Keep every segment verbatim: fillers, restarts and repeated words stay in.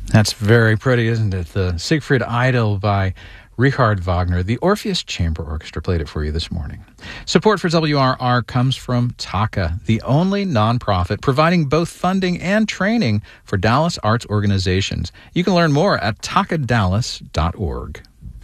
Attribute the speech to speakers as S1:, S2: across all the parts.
S1: That's very pretty, isn't it? The Siegfried Idyll by Richard Wagner. The Orpheus Chamber Orchestra played it for you this morning. Support for W R R comes from TACA, the only nonprofit providing both funding and training for Dallas arts organizations. You can learn more at taca dallas dot org.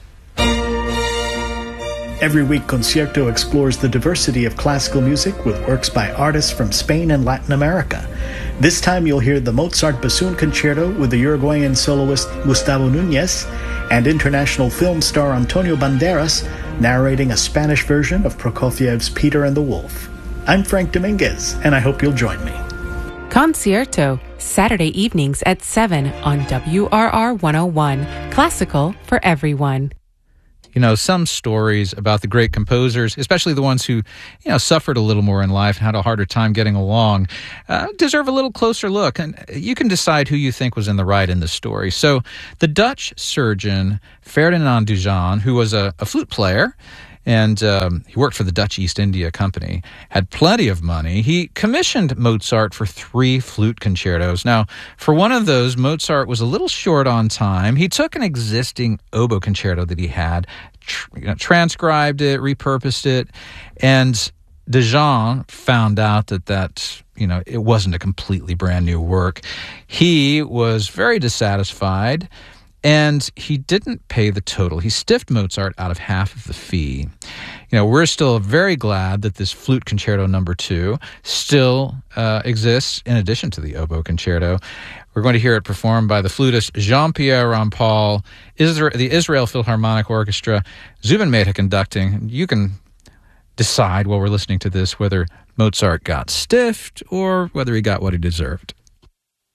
S2: Every week, Concierto explores the diversity of classical music with works by artists from Spain and Latin America. This time you'll hear the Mozart Bassoon Concerto with the Uruguayan soloist Gustavo Núñez and international film star Antonio Banderas narrating a Spanish version of Prokofiev's Peter and the Wolf. I'm Frank Dominguez, and I hope you'll join me.
S3: Concierto, Saturday evenings at seven on W R R one oh one. Classical for everyone.
S1: You know, some stories about the great composers, especially the ones who, you know, suffered a little more in life and had a harder time getting along, uh, deserve a little closer look. And you can decide who you think was in the right in this story. So the Dutch surgeon Ferdinand Dujan, who was a, a flute player, and um, he worked for the Dutch East India Company, had plenty of money. He commissioned Mozart for three flute concertos. Now, for one of those, Mozart was a little short on time. He took an existing oboe concerto that he had, tr- you know, transcribed it, repurposed it, and Dujan found out that that, you know, it wasn't a completely brand new work. He was very dissatisfied, and he didn't pay the total. He stiffed Mozart out of half of the fee. You know, we're still very glad that this flute concerto number two still uh, exists in addition to the oboe concerto. We're going to hear it performed by the flutist Jean-Pierre Rampal, Isra- the Israel Philharmonic Orchestra, Zubin Mehta conducting. You can decide while we're listening to this whether Mozart got stiffed or whether he got what he deserved.